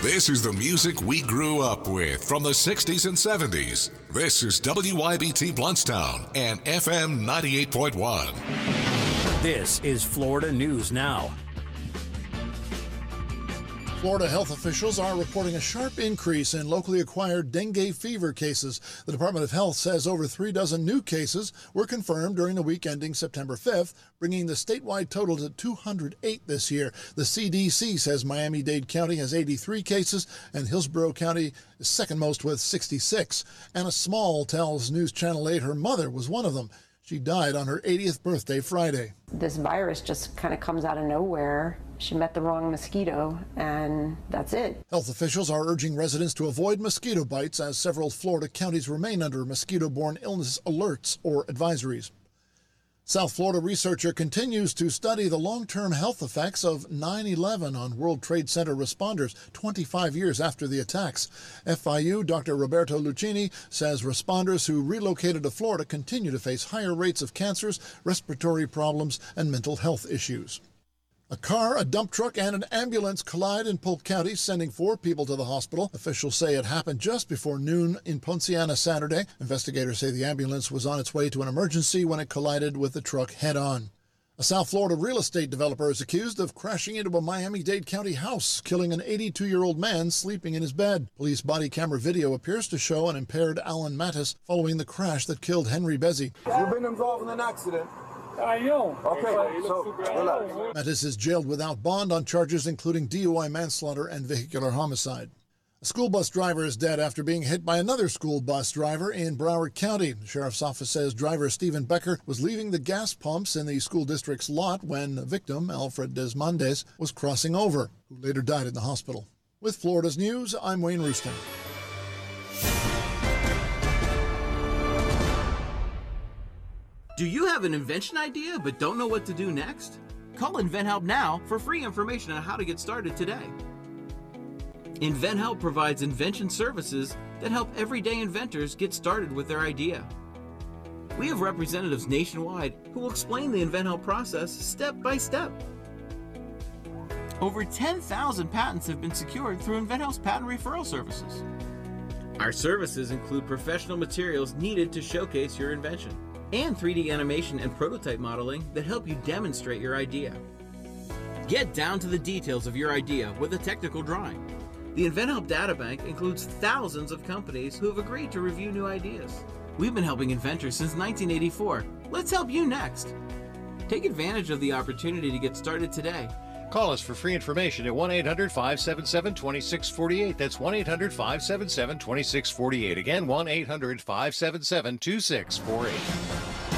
This is the music we grew up with from the 60s and 70s. This is WYBT Bluntstown and FM 98.1. This is Florida News Now. Florida health officials are reporting a sharp increase in locally acquired dengue fever cases. The Department of Health says over 3 dozen new cases were confirmed during the week ending September 5th, bringing the statewide total to 208 this year. The CDC says Miami-Dade County has 83 cases and Hillsborough County is second most with 66. Anna Small tells News Channel 8 her mother was one of them. She died on her 80th birthday Friday. This virus just kind of comes out of nowhere. She met the wrong mosquito, and that's it. Health officials are urging residents to avoid mosquito bites as several Florida counties remain under mosquito-borne illness alerts or advisories. South Florida researcher continues to study the long-term health effects of 9/11 on World Trade Center responders 25 years after the attacks. FIU Dr. Roberto Lucchini says responders who relocated to Florida continue to face higher rates of cancers, respiratory problems, and mental health issues. A car, a dump truck, and an ambulance collide in Polk County, sending 4 people to the hospital. Officials say it happened just before noon in Ponciana Saturday. Investigators say the ambulance was on its way to an emergency when it collided with the truck head-on. A South Florida real estate developer is accused of crashing into a Miami-Dade County house, killing an 82-year-old man sleeping in his bed. Police body camera video appears to show an impaired Alan Mattis following the crash that killed Henry Bezzi. You've been involved in an accident. I know. Okay, so relax. Mattis is jailed without bond on charges including DUI manslaughter and vehicular homicide. A school bus driver is dead after being hit by another school bus driver in Broward County. The sheriff's office says driver Stephen Becker was leaving the gas pumps in the school district's lot when the victim, Alfred Desmondes, was crossing over, who later died in the hospital. With Florida's News, I'm Wayne Rooston. Do you have an invention idea but don't know what to do next? Call InventHelp now for free information on how to get started today. InventHelp provides invention services that help everyday inventors get started with their idea. We have representatives nationwide who will explain the InventHelp process step by step. Over 10,000 patents have been secured through InventHelp's patent referral services. Our services include professional materials needed to showcase your invention, and 3D animation and prototype modeling that help you demonstrate your idea. Get down to the details of your idea with a technical drawing. The InventHelp Databank includes thousands of companies who have agreed to review new ideas. We've been helping inventors since 1984. Let's help you next. Take advantage of the opportunity to get started today. Call us for free information at 1-800-577-2648. That's 1-800-577-2648. Again, 1-800-577-2648.